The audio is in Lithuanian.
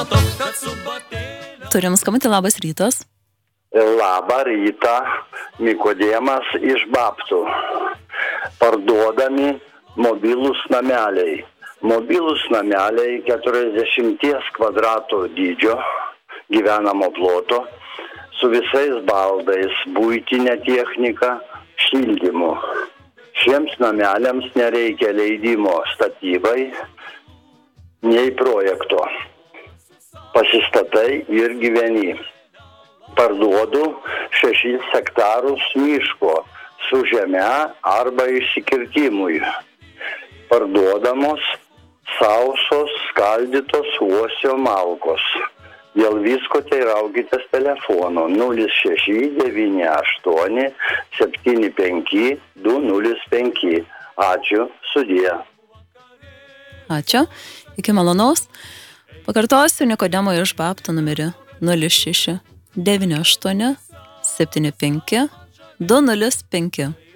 Turim skambutį, labas rytas. Labą rytą, Nikodėmas iš Babtų. Parduodami mobilūs nameliai. Mobilūs nameliai 40 kvadratų dydžio gyvenamo ploto su visais baldais, buitinė technika, šildymu. Šiems nameliams nereikia leidimo statybai, nei projekto. Pasistatai ir gyveni. Parduodu 6 hektarus miško su žeme arba išsikirtimui. Parduodamos sausos skaldytos uosio malkos. Dėl visko teiraukitės telefonu 0698 75 205. Ačiū, sudie. Ačiū, iki malonaus. Pakartosiu Nikodemo iš Babtų numerį 06 98 75 205.